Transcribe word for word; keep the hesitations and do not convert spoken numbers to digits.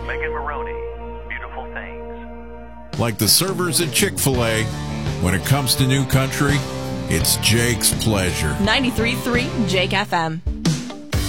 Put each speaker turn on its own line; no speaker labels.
Megan Maroney. Beautiful things.
Like the servers at Chick-fil-A, when it comes to new country, it's Jake's pleasure.
ninety-three point three Jake F M.